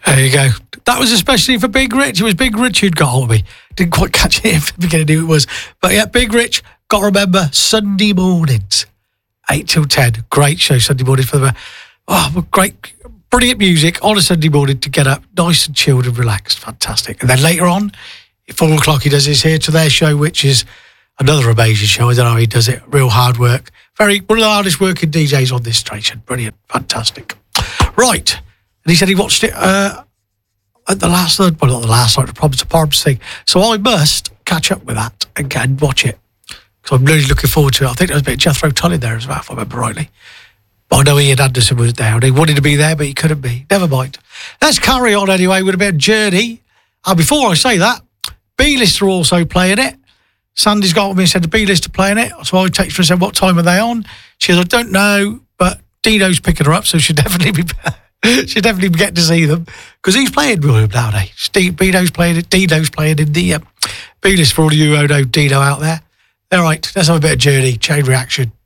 There you go. That was especially for Big Rich. It was Big Rich who'd got hold of me. Didn't quite catch it at the beginning who it was. But yeah, Big Rich, got to remember, Sunday mornings, 8 till 10. Great show Sunday morning for the... Oh, great, brilliant music on a Sunday morning to get up, nice and chilled and relaxed. Fantastic. And then later on, at 4 o'clock, he does his Here to There show, which is another amazing show. I don't know how he does it. Real hard work. One of the hardest working DJs on this station. Brilliant. Fantastic. Right. And he said he watched it at the last night. Well, not the last night, the Proms to Porbs thing. So I must catch up with that again, watch it. Because I'm really looking forward to it. I think there was a bit of Jethro Tull in there as well, if I remember rightly. But I know Ian Anderson was there. And he wanted to be there, but he couldn't be. Never mind. Let's carry on anyway with a bit of Journey. And before I say that, B-List are also playing it. Sandy's got with me and said the B-List are playing it. So I texted her and said, what time are they on? She said, I don't know, but Dino's picking her up, so she'll definitely be getting to see them. Because he's playing William nowadays. Dino's playing it. Dino's playing in the B-List for all of you who know Dino out there. All right, let's have a bit of Journey, Chain Reaction.